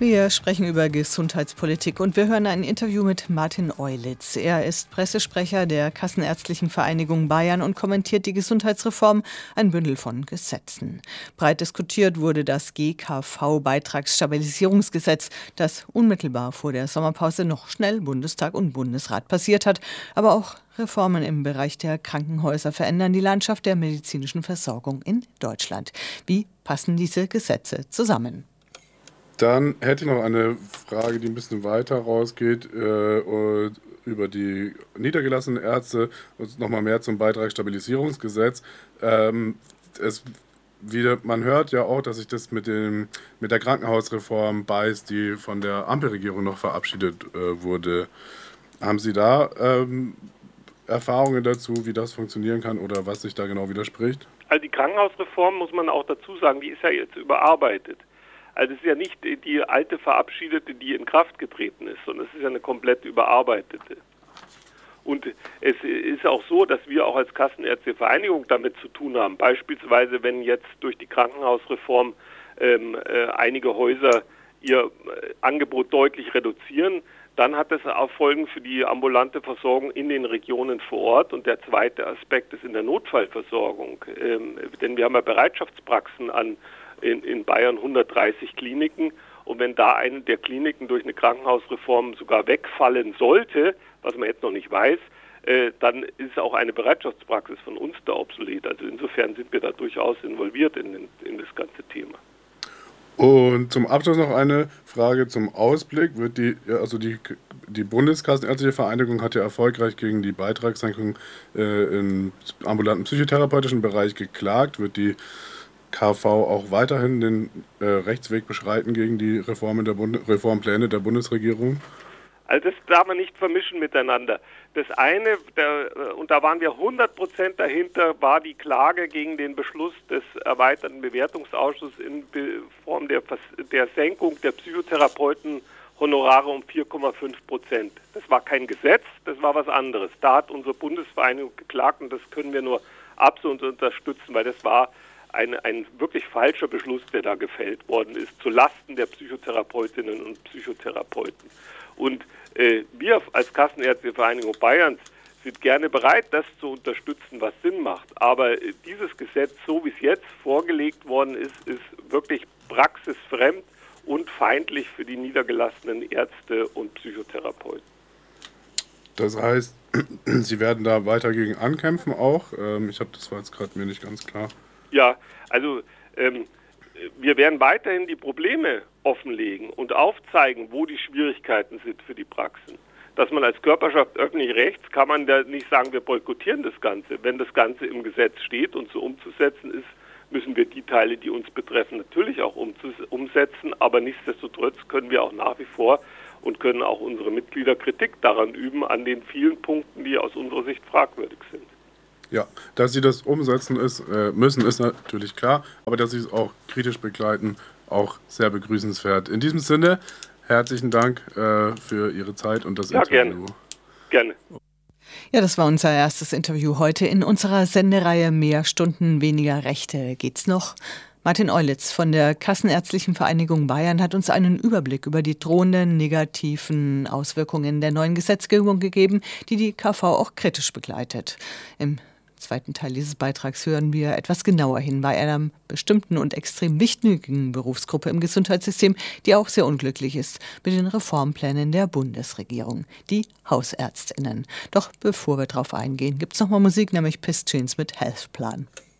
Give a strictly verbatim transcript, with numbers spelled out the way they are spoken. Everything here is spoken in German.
Wir sprechen über Gesundheitspolitik und wir hören ein Interview mit Martin Eulitz. Er ist Pressesprecher der Kassenärztlichen Vereinigung Bayern und kommentiert die Gesundheitsreform, ein Bündel von Gesetzen. Breit diskutiert wurde das G K V-Beitragsstabilisierungsgesetz, das unmittelbar vor der Sommerpause noch schnell Bundestag und Bundesrat passiert hat. Aber auch Reformen im Bereich der Krankenhäuser verändern die Landschaft der medizinischen Versorgung in Deutschland. Wie passen diese Gesetze zusammen? Dann hätte ich noch eine Frage, die ein bisschen weiter rausgeht, äh, über die niedergelassenen Ärzte und nochmal mehr zum Beitragsstabilisierungsgesetz. Ähm, es, wieder, man hört ja auch, dass sich das mit, dem, mit der Krankenhausreform beißt, die von der Ampelregierung noch verabschiedet äh, wurde. Haben Sie da ähm, Erfahrungen dazu, wie das funktionieren kann oder was sich da genau widerspricht? Also die Krankenhausreform, muss man auch dazu sagen, die ist ja jetzt überarbeitet. Also es ist ja nicht die alte verabschiedete, die in Kraft getreten ist, sondern es ist ja eine komplett überarbeitete. Und es ist auch so, dass wir auch als Kassenärztevereinigung damit zu tun haben. Beispielsweise, wenn jetzt durch die Krankenhausreform ähm, äh, einige Häuser ihr äh, Angebot deutlich reduzieren, dann hat das auch Folgen für die ambulante Versorgung in den Regionen vor Ort. Und der zweite Aspekt ist in der Notfallversorgung. Ähm, denn wir haben ja Bereitschaftspraxen an In, in Bayern hundertdreißig Kliniken, und wenn da eine der Kliniken durch eine Krankenhausreform sogar wegfallen sollte, was man jetzt noch nicht weiß, äh, dann ist auch eine Bereitschaftspraxis von uns da obsolet. Also insofern sind wir da durchaus involviert in, in, in das ganze Thema. Und zum Abschluss noch eine Frage zum Ausblick. Wird die, also die, die Bundeskassenärztliche Vereinigung hat ja erfolgreich gegen die Beitragssenkung äh, im ambulanten psychotherapeutischen Bereich geklagt. Wird die K V auch weiterhin den äh, Rechtsweg beschreiten gegen die Reformen der Bund- Reformpläne der Bundesregierung? Also das darf man nicht vermischen miteinander. Das eine, der, und da waren wir hundert Prozent dahinter, war die Klage gegen den Beschluss des erweiterten Bewertungsausschusses in Form der, der Senkung der Psychotherapeuten-Honorare um vier Komma fünf Prozent. Das war kein Gesetz, das war was anderes. Da hat unsere Bundesvereinigung geklagt und das können wir nur absolut unterstützen, weil das war Ein, ein wirklich falscher Beschluss, der da gefällt worden ist, zulasten der Psychotherapeutinnen und Psychotherapeuten. Und äh, wir als Kassenärztevereinigung Bayerns sind gerne bereit, das zu unterstützen, was Sinn macht. Aber äh, dieses Gesetz, so wie es jetzt vorgelegt worden ist, ist wirklich praxisfremd und feindlich für die niedergelassenen Ärzte und Psychotherapeuten. Das heißt, Sie werden da weiter gegen ankämpfen auch? Ähm, ich habe das war jetzt gerade mir nicht ganz klar. Ja, also ähm, wir werden weiterhin die Probleme offenlegen und aufzeigen, wo die Schwierigkeiten sind für die Praxen. Dass man als Körperschaft öffentlichen Rechts kann man da nicht sagen, wir boykottieren das Ganze. Wenn das Ganze im Gesetz steht und so umzusetzen ist, müssen wir die Teile, die uns betreffen, natürlich auch umsetzen. Aber nichtsdestotrotz können wir auch nach wie vor und können auch unsere Mitglieder Kritik daran üben, an den vielen Punkten, die aus unserer Sicht fragwürdig sind. Ja, dass Sie das umsetzen ist, äh, müssen, ist natürlich klar, aber dass Sie es auch kritisch begleiten, auch sehr begrüßenswert. In diesem Sinne, herzlichen Dank äh, für Ihre Zeit und das ja, Interview. Gerne. Gerne. Ja, das war unser erstes Interview heute in unserer Sendereihe Mehr Stunden, weniger Rechte. Geht's noch? Martin Eulitz von der Kassenärztlichen Vereinigung Bayern hat uns einen Überblick über die drohenden negativen Auswirkungen der neuen Gesetzgebung gegeben, die die K V auch kritisch begleitet. Im zweiten Teil dieses Beitrags hören wir etwas genauer hin bei einer bestimmten und extrem wichtigen Berufsgruppe im Gesundheitssystem, die auch sehr unglücklich ist mit den Reformplänen der Bundesregierung, die HausärztInnen. Doch bevor wir darauf eingehen, gibt es nochmal Musik, nämlich Pistons mit Health Plan.